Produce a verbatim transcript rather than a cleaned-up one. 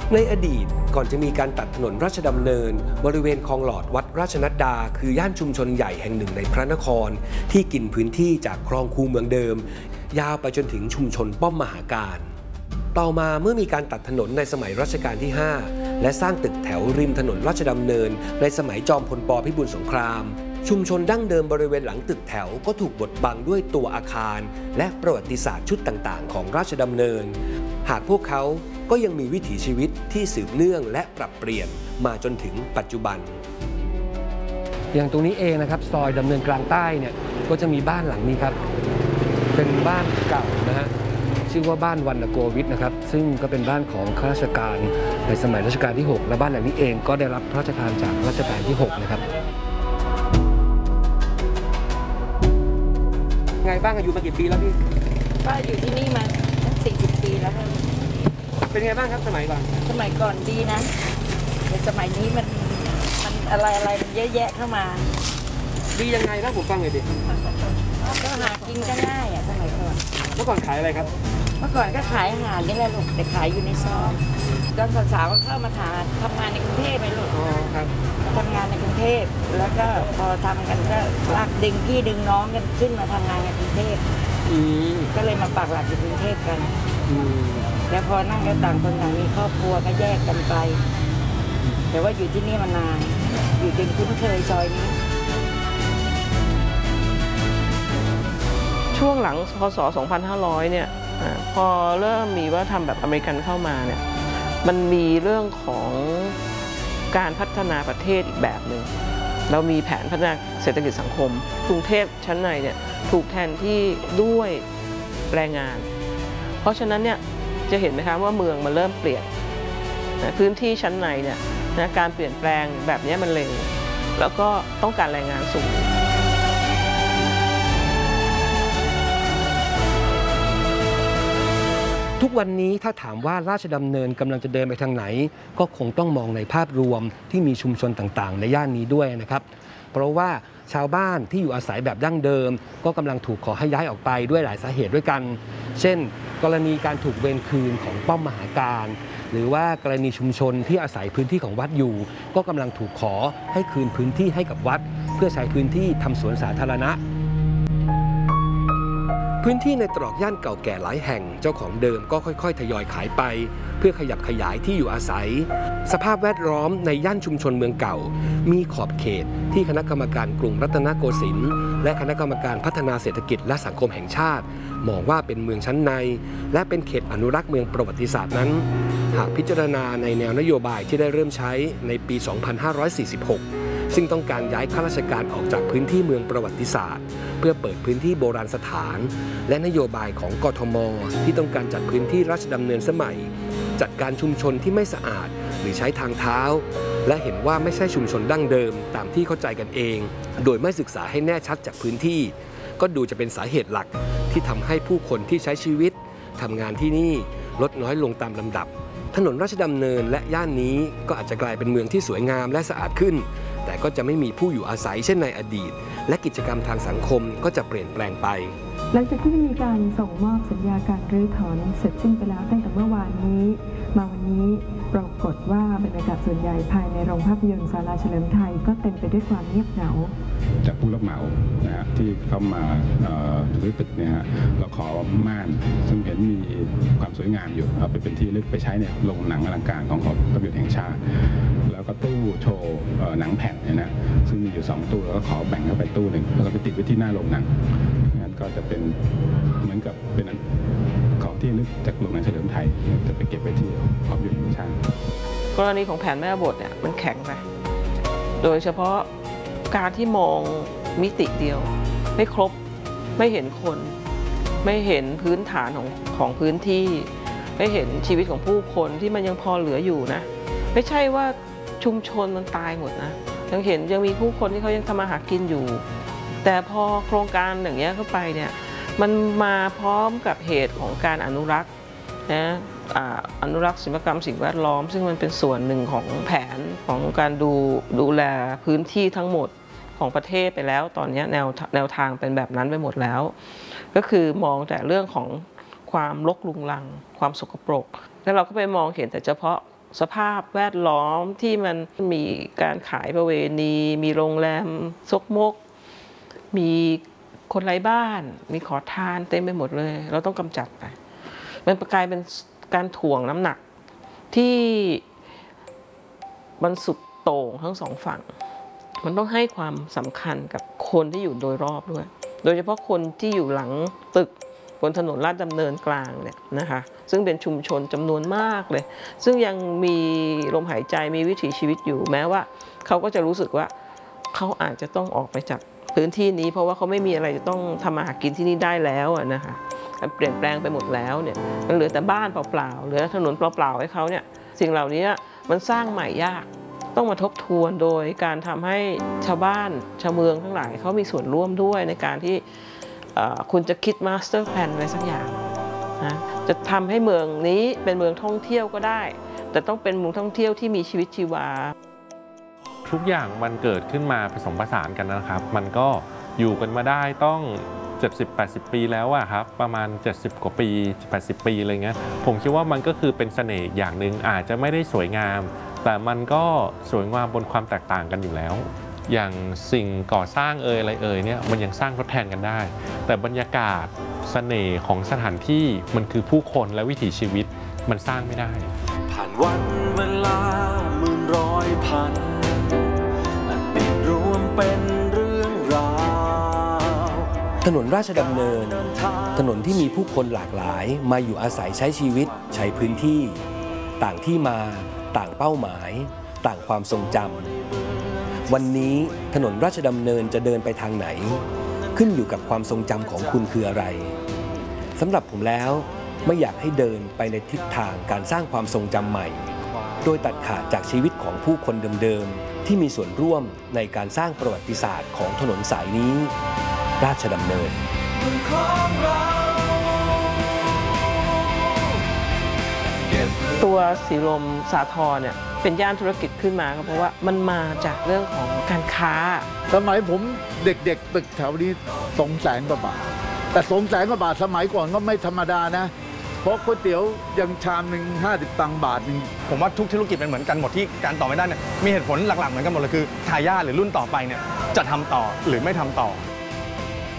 ในอดีตก่อนจะมีการตัดถนนราชดำเนินบริเวณคลองหลอดวัดราชนัดดาคือย่านชุมชนใหญ่แห่งหนึ่งในพระนครที่กินพื้นที่จากคลองคูเมืองเดิมยาวไปจนถึงชุมชนป้อมมหาการต่อมาเมื่อมีการตัดถนนในสมัยรัชกาลที่ห้าและสร้างตึกแถวริมถนนราชดำเนินในสมัยจอมพลป.พิบูลสงครามชุมชนดั้งเดิมบริเวณหลังตึกแถวก็ถูกบดบังด้วยตัวอาคารและประวัติศาสตร์ชุดต่างๆของราชดำเนินหากพวกเขาก็ยังมีวิถีชีวิตที่สืบเนื่องและปรับเปลี่ยนมาจนถึงปัจจุบันอย่างตรงนี้เองนะครับซอยดำเนินกลางใต้เนี่ยก็จะมีบ้านหลังนี้ครับเป็นบ้านเก่านะฮะชื่อว่าบ้านวรรณโกวิทนะครับซึ่งก็เป็นบ้านของข้าราชการในสมัยรัชกาลที่หกและบ้านหลังนี้เองก็ได้รับพระราชทานจากรัชกาลที่หกนะครับไงบ้างอยู่มากี่ปีแล้วพี่ป้าอยู่ที่นี่มาตั้งสี่สิบปีแล้วค่ะเป็นไงบ้างครับสมัยก่อนสมัยก่อนดีนะแต่สมัยนี้มันมันอะไรอะไรมันเยอะแยะเข้ามาดียังไงนะผมฟังเลยดิก็หากินก็ง่ายอ่ะสมัยก่อนเมื่อก่อนขายอะไรครับเมื่อก่อนก็ขายอาหารนี่แหละลูกแต่ขายอยู่ในซอยตอนสาวๆก็เข้ามาทำทำงานในกรุงเทพไปลูกอ๋อครับทำงานในกรุงเทพแล้วก็พอทำกันก็ลากดึงพี่ดึงน้องกันขึ้นมาทำงานในกรุงเทพก็เลยมาปักหลักอยู่กรุงเทพกันแล้วพอนั่งกันต่างคนต่างมีครอบครัวก็แยกกันไปแต่ว่าอยู่ที่นี่มานานอยู่จนคุ้นเคยซอยนี้ช่วงหลังพ.ศ. สองพันห้าร้อยเนี่ยพอเริ่มมีว่าทำแบบอเมริกันเข้ามาเนี่ยมันมีเรื่องของการพัฒนาประเทศอีกแบบหนึ่งเรามีแผนพัฒนาเศรษฐกิจสังคมกรุงเทพชั้นในเนี่ยถูกแทนที่ด้วยแรงงานเพราะฉะนั้นเนี่ยจะเห็นไหมคะว่าเมืองมันเริ่มเปลี่ยนพื้นที่ชั้นในเนี่ยนะการเปลี่ยนแปลงแบบนี้มันเร็วแล้วก็ต้องการแรงงานสูงทุกวันนี้ถ้าถามว่าราชดำเนินกำลังจะเดินไปทางไหนก็คงต้องมองในภาพรวมที่มีชุมชนต่างๆในย่านนี้ด้วยนะครับเพราะว่าชาวบ้านที่อยู่อาศัยแบบดั้งเดิมก็กำลังถูกขอให้ย้ายออกไปด้วยหลายสาเหตุด้วยกันเช่นกรณีการถูกเวรคืนของป้อมมหาการหรือว่ากรณีชุมชนที่อาศัยพื้นที่ของวัดอยู่ก็กำลังถูกขอให้คืนพื้นที่ให้กับวัดเพื่อใช้พื้นที่ทำสวนสาธารณะพื้นที่ในตรอกย่านเก่าแก่หลายแห่งเจ้าของเดิมก็ค่อยๆทยอยขายไปเพื่อขยับขยายที่อยู่อาศัยสภาพแวดล้อมในย่านชุมชนเมืองเก่ามีขอบเขตที่คณะกรรมการกรุงรัตนโกสินทร์และคณะกรรมการพัฒนาเศรษฐกิจและสังคมแห่งชาติมองว่าเป็นเมืองชั้นในและเป็นเขตอนุรักษ์เมืองประวัติศาสตร์นั้นหากพิจารณาในแนวนโยบายที่ได้เริ่มใช้ในปี สองพันห้าร้อยสี่สิบหกซึ่งต้องการย้ายข้าราชการออกจากพื้นที่เมืองประวัติศาสตร์เพื่อเปิดพื้นที่โบราณสถานและนโยบายของกทม.ที่ต้องการจัดพื้นที่ราชดำเนินสมัยจัดการชุมชนที่ไม่สะอาดหรือใช้ทางเท้าและเห็นว่าไม่ใช่ชุมชนดั้งเดิมตามที่เข้าใจกันเองโดยไม่ศึกษาให้แน่ชัดจากพื้นที่ก็ดูจะเป็นสาเหตุหลักที่ทำให้ผู้คนที่ใช้ชีวิตทำงานที่นี่ลดน้อยลงตามลำดับถนนราชดำเนินและย่านนี้ก็อาจจะกลายเป็นเมืองที่สวยงามและสะอาดขึ้นแต่ก็จะไม่มีผู้อยู่อาศัยเช่นในอดีตและกิจกรรมทางสังคมก็จะเปลี่ยนแปลงไปหลังจากที่มีการส่งมอบสัญญาการรื้อถอนเสร็จสิ้นไปแล้วตั้งแต่เมื่อวานนี้มาวันนี้ปรากฏว่าบรรยากาศส่วนใหญ่ภายในโรงภาพยนตร์ศาลาเฉลิมไทยก็เต็มไปด้วยความเงียบเหงาจากผู้รับเหมานะฮะที่เข้ามารื้อตึกเนี่ยฮะเราขอม่านซึ่งเห็นมีความสวยงามอยู่เอาไปเป็นที่ลึกไปใช้ในโรงหนังอลังการของภาพยนตร์แห่งชาติแล้วก็ตู้โชว์หนังแผ่นเนี่ยนะซึ่งมีอยู่สองตู้แล้วก็ขอแบ่งเข้าไปตู้หนึ่งแล้วก็ไปติดไว้ที่หน้าโรงหนังงั้นก็จะเป็นเหมือนกับเป็นของที่ลึกจากโรงหนังเฉลิมไทยจะไปเก็บไว้ที่ภาพยนตร์แห่งชาติกรณีของแผนแม่บทเนี่ยมันแข็งไปโดยเฉพาะการที่มองมิติเดียวไม่ครบไม่เห็นคนไม่เห็นพื้นฐานของของพื้นที่ไม่เห็นชีวิตของผู้คนที่มันยังพอเหลืออยู่นะไม่ใช่ว่าชุมชนมันตายหมดนะยังเห็นยังมีผู้คนที่เขายังทำมาหากินอยู่แต่พอโครงการอย่างเงี้ยเข้าไปเนี่ยมันมาพร้อมกับเหตุของการอนุรักษ์นะอนุรักษ์ศิลปกรรมสิ่งแวดล้อมซึ่งมันเป็นส่วนหนึ่งของแผนของการดูดูแลพื้นที่ทั้งหมดของประเทศไปแล้วตอนนี้แนวแนวทางเป็นแบบนั้นไปหมดแล้วก็คือมองแต่เรื่องของความรกรุงรังความสกปรกแล้วเราก็ไปมองเห็นแต่เฉพาะสภาพแวดล้อมที่มันมีการขายประเวณีมีโรงแรมซกมกมีคนไร้บ้านมีขอทานเต็มไปหมดเลยเราต้องกำจัดไปมันกลายเป็นการถ่วงน้ำหนักที่มันสุดโต่งทั้งสองฝั่งมันต้องให้ความสำคัญกับคนที่อยู่โดยรอบด้วยโดยเฉพาะคนที่อยู่หลังตึกบนถนนลาดดำเนินกลางเนี่ยนะคะซึ่งเป็นชุมชนจำนวนมากเลยซึ่งยังมีลมหายใจมีวิถีชีวิตอยู่แม้ว่าเขาก็จะรู้สึกว่าเขาอาจจะต้องออกไปจากพื้นที่นี้เพราะว่าเขาไม่มีอะไรจะต้องทำมาหากินที่นี่ได้แล้วนะคะเปลี่ยนแปลงไปหมดแล้วเนี่ยมันเหลือแต่บ้านเปล่าๆเหลือถนนเปล่าๆให้เขาเนี่ยสิ่งเหล่านี้มันสร้างใหม่ยากต้องมาทบทวนโดยการทำให้ชาวบ้านชาวเมืองทั้งหลายเขามีส่วนร่วมด้วยในการที่คุณจะคิดมาสเตอร์แพลนอะไรสักอย่างนะจะทำให้เมืองนี้เป็นเมืองท่องเที่ยวก็ได้แต่ต้องเป็นเมืองท่องเที่ยวที่มีชีวิตชีวาทุกอย่างมันเกิดขึ้นมาผสมผสานกันนะครับมันก็อยู่กันมาได้ต้อง เจ็ดสิบแปดสิบ ปีแล้วอะครับประมาณเจ็ดสิบกว่าปีแปดสิบปีอะไรเงี้ยผมคิดว่ามันก็คือเป็นเสน่ห์อย่างหนึ่งอาจจะไม่ได้สวยงามแต่มันก็สวยงามบนความแตกต่างกันอยู่แล้วอย่างสิ่งก่อสร้างเอ่ยอะไรเอ่ยเนี่ยมันยังสร้างทดแทนกันได้แต่บรรยากาศเสน่ห์ของสถานที่มันคือผู้คนและวิถีชีวิตมันสร้างไม่ได้ผ่านวันเวลาหมื่นร้อยพันและติดรวมเป็นเรื่องราวถนนราชดำเนินถนนที่มีผู้คนหลากหลายมาอยู่อาศัยใช้ชีวิตใช้พื้นที่ต่างที่มาต่างเป้าหมายต่างความทรงจำวันนี้ถนนราชดำเนินจะเดินไปทางไหนขึ้นอยู่กับความทรงจำของคุณคืออะไรสำหรับผมแล้วไม่อยากให้เดินไปในทิศทางการสร้างความทรงจำใหม่โดยตัดขาดจากชีวิตของผู้คนเดิมๆที่มีส่วนร่วมในการสร้างประวัติศาสตร์ของถนนสายนี้ราชดำเนินตัวสีลมสาทรเนี่ยเป็นย่านธุรกิจขึ้นมาก็เพราะว่ามันมาจากเรื่องของการค้าสมัยผมเด็กๆตึกแถวนี้สองแสนกว่าบาทแต่สองแสนกว่าบาทสมัยก่อนก็ไม่ธรรมดานะเพราะก๋วยเตี๋ยวยังชามหนึ่งห้าสิบตังค์บาทหนึ่งผมว่าทุกธุรกิจเป็นเหมือนกันหมดที่การต่อไม่ได้เนี่ยมีเหตุผลหลักๆเหมือนกันหมดเลยคือทายาทหรือรุ่นต่อไปเนี่ยจะทำต่อหรือไม่ทำต่อ